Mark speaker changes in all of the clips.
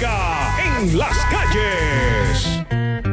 Speaker 1: Olímpica en las calles.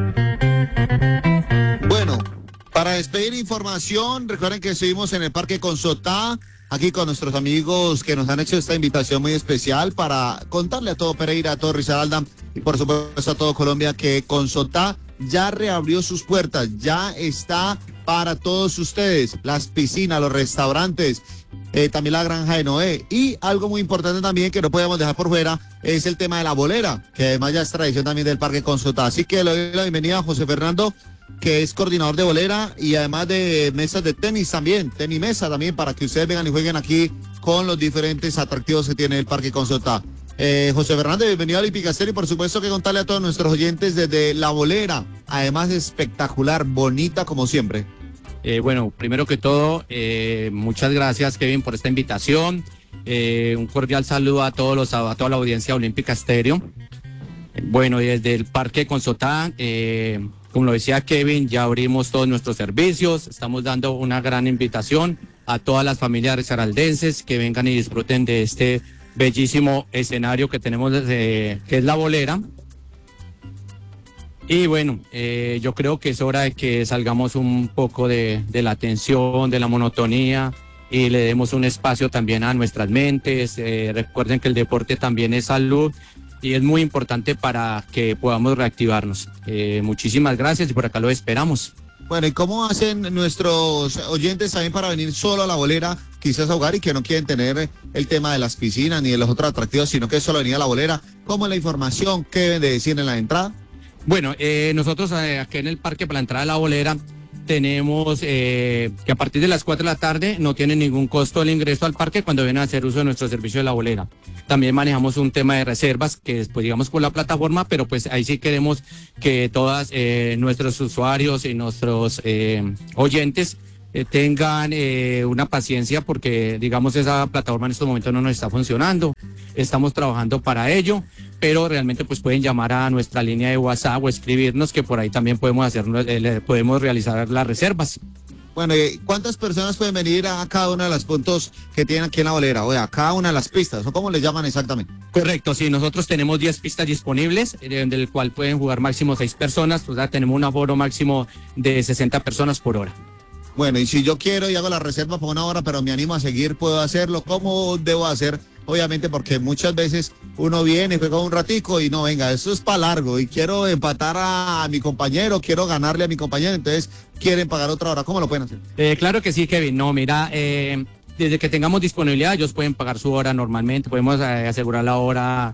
Speaker 2: Bueno, para despedir información, recuerden que estuvimos en el Parque Consotá, aquí con nuestros amigos que nos han hecho esta invitación muy especial para contarle a todo Pereira, a todo Risaralda y por supuesto a todo Colombia que Consotá ya reabrió sus puertas, ya está para todos ustedes, las piscinas, los restaurantes, también la granja de Noé. Y algo muy importante también que no podemos dejar por fuera es el tema de la bolera, que además ya es tradición también del Parque Consotá. Así que le doy la bienvenida a José Fernando, que es coordinador de bolera y además de mesas de tenis también, tenis mesa también, para que ustedes vengan y jueguen aquí con los diferentes atractivos que tiene el Parque Consotá. José Fernando, bienvenido a Olímpica Estéreo y por supuesto que contarle a todos nuestros oyentes desde la bolera, además espectacular, bonita como siempre.
Speaker 3: Bueno, primero que todo, muchas gracias, Kevin, por esta invitación. Un cordial saludo a toda la audiencia Olímpica Estéreo. Bueno, y desde el Parque Consotá, como lo decía Kevin, ya abrimos todos nuestros servicios. Estamos dando una gran invitación a todas las familias risaraldenses que vengan y disfruten de este bellísimo escenario que tenemos, que es la bolera. Y bueno, yo creo que es hora de que salgamos un poco de la tensión, de la monotonía y le demos un espacio también a nuestras mentes. Recuerden que el deporte también es salud y es muy importante para que podamos reactivarnos. Muchísimas gracias y por acá lo esperamos.
Speaker 2: Bueno, ¿y cómo hacen nuestros oyentes también para venir solo a la bolera, quizás a jugar y que no quieren tener el tema de las piscinas ni de los otros atractivos, sino que solo venir a la bolera? ¿Cómo es la información? ¿Qué deben de decir en la entrada?
Speaker 3: Bueno, nosotros aquí en el parque para la entrada de la bolera tenemos que a partir de las 4 de la tarde no tiene ningún costo el ingreso al parque cuando vienen a hacer uso de nuestro servicio de la bolera. También manejamos un tema de reservas que después digamos por la plataforma, pero pues ahí sí queremos que todas nuestros usuarios y nuestros oyentes tengan una paciencia porque digamos esa plataforma en estos momentos no nos está funcionando. Estamos trabajando para ello, pero realmente pues pueden llamar a nuestra línea de WhatsApp o escribirnos que por ahí también podemos realizar las reservas.
Speaker 2: Bueno, ¿cuántas personas pueden venir a cada uno de los puntos que tienen aquí en la bolera? O a cada una de las pistas, ¿o cómo les llaman exactamente?
Speaker 3: Correcto, sí, nosotros tenemos 10 pistas disponibles, del cual pueden jugar máximo 6 personas, o sea, tenemos un aforo máximo de 60 personas por hora.
Speaker 2: Bueno, y si yo quiero y hago la reserva por una hora, pero me animo a seguir, ¿puedo hacerlo? ¿Cómo debo hacer? Obviamente porque muchas veces uno viene, juega un ratico y no, venga, eso es para largo y quiero empatar a mi compañero, quiero ganarle a mi compañero, entonces quieren pagar otra hora. ¿Cómo lo pueden hacer?
Speaker 3: Claro que sí, Kevin. No, mira, desde que tengamos disponibilidad, ellos pueden pagar su hora normalmente, podemos asegurar la hora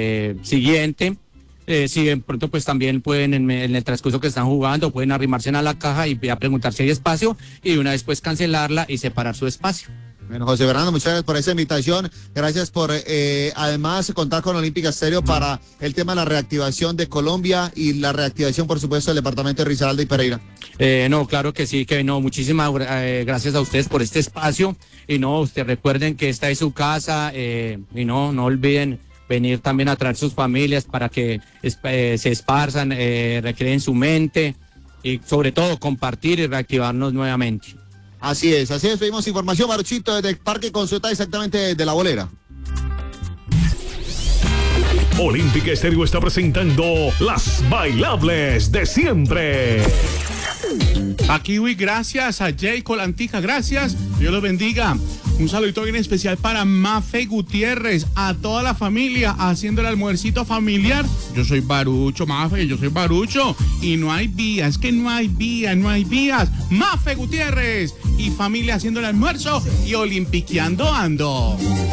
Speaker 3: siguiente. Si de pronto pues también pueden en el transcurso que están jugando, pueden arrimarse a la caja y a preguntar si hay espacio y una vez pues cancelarla y separar su espacio.
Speaker 2: Bueno, José Fernando, muchas gracias por esa invitación. Gracias por además contar con Olímpica Estéreo para el tema de la reactivación de Colombia y la reactivación, por supuesto, del departamento de Risaralda y Pereira.
Speaker 3: No, claro que sí, que no, muchísimas gracias a ustedes por este espacio. Y no, ustedes recuerden que esta es su casa y no olviden venir también a traer sus familias para que se esparzan, recreen su mente y sobre todo compartir y reactivarnos nuevamente.
Speaker 2: Así es, pedimos información, Baruchito, desde el Parque Consotá, exactamente de la bolera.
Speaker 1: Olímpica Estéreo está presentando las bailables de siempre.
Speaker 4: Aquí voy, gracias a Jay Colantica, gracias, Dios los bendiga. Un saludito bien especial para Mafe Gutiérrez, a toda la familia haciendo el almuercito familiar. Yo soy Barucho, Mafe, yo soy Barucho. Y no hay vías, que no hay vías. Mafe Gutiérrez y familia haciendo el almuerzo y olimpiqueando ando.